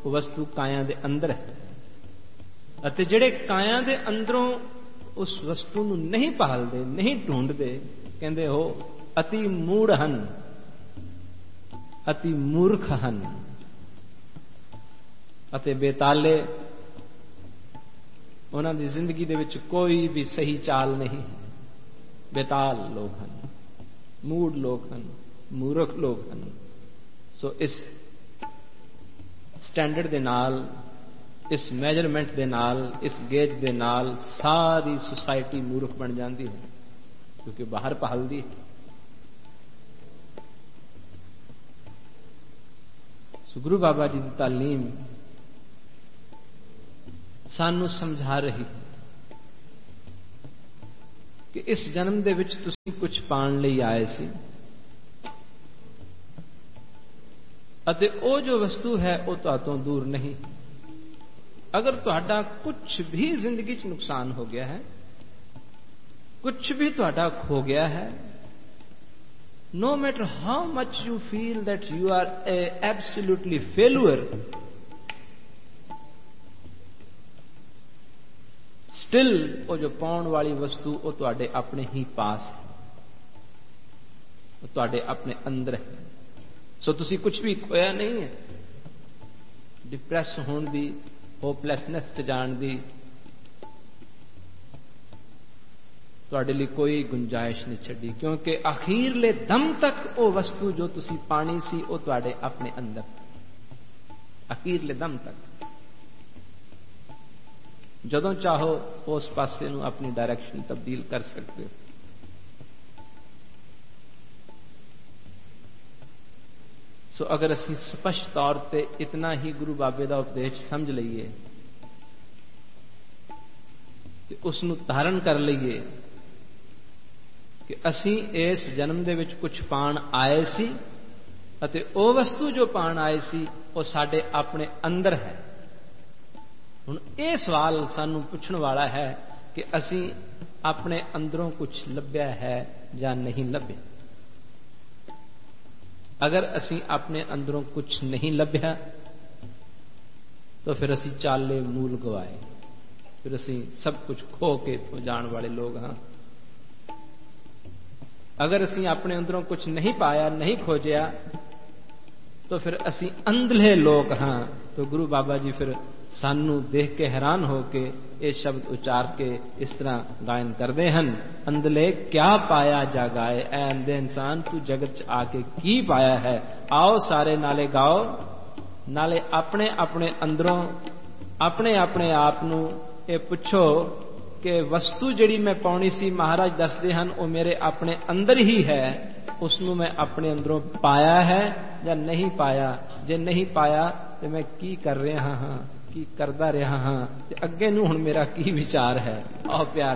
वस्तु काया दे अंदर है। अते जिहड़े काया दे अंदरों उस वस्तु नूं नहीं भालदे, नहीं ढूंढदे, कहंदे हो अति मूढ़ हन, अति मूर्ख हन अते बेताले। उन्हां दी जिंदगी दे विच कोई भी सही चाल नहीं है। बेताल लोग हन, मूढ़ लोग हन, मूर्ख लोग हन। सो इस स्टैंडर्ड दे नाल, इस मेजरमेंट दे नाल, इस गेज दे नाल सारी सोसाइटी मूर्ख बन जाती है, क्योंकि बाहर भालदी है। सो गुरु बाबा जी की तालीम सानू समझा रही है कि इस जन्म दे विच तुसीं कुछ पाण लई आए सी, अते ओ जो वस्तु है वो तुहातों दूर नहीं। अगर तुहाडा कुछ भी जिंदगी च नुकसान हो गया है, कुछ भी तुहाडा खो गया है, no matter how much you feel that you are absolutely failure, still वो जो पाउण वाली वस्तु वो तुहाडे अपने ही पास है, वो तुहाडे अपने अंदर है। सो तुसी कुछ भी खोया नहीं है। डिप्रैस होने दी, होपलैसनेस च जाण दी तुहाडे लिए कोई गुंजाइश नहीं छड्डी, क्योंकि आखिरले दम तक वो वस्तु जो तुसी पानी सी वो तुहाडे अपने अंदर, आखिरले दम तक। जदों चाहो उस पासे नूं अपनी डायरेक्शन तब्दील कर सकते हो। सो अगर असीं स्पष्ट तौर पे इतना ही गुरु बाबे का उपदेश समझ लीए, उसनूं धारण कर लीए कि असीं इस जन्म दे विच कुछ पाण आए सी, अते ओ वस्तु जो पाण आए सी वो साडे अपने अंदर है। हुण ये सवाल सानू पुछण वाला है कि असीं अपने अंदरों कुछ लभ्या है या नहीं लभ्या। अगर असीं अपने अंदरों कुछ नहीं लभ्या तो फिर असीं चाले मूल गवाए, फिर असीं सब कुछ खो के इत्थों जाण वाले लोग हाँ। अगर असीं अपने अंदरों कुछ नहीं पाया, नहीं खोजिया, तो फिर असीं अंधले लोग हाँ। तो गुरु बाबा जी फिर सानू देख के हैरान होके ये शब्द उचार के इस तरह गायन करते हैं, अंधले क्या पाया जागाए, ऐ अंधे इंसान तू जगत च आके की पाया है। आओ सारे नाले गाओ, नाले अपने अपने अंदरों अपने अपने आप नू ये पुछो कि वस्तु जिहड़ी मैं पाउणी सी, महाराज दसदे हन वो मेरे अपने अंदर ही है, उसनू मैं अपने अंदरों पाया है या नहीं पाया। जे नहीं पाया तो मैं की कर रहा हाँ, की करदा रहा हाँ, ते अगे नूं हुण मेरा की विचार है। आओ प्यार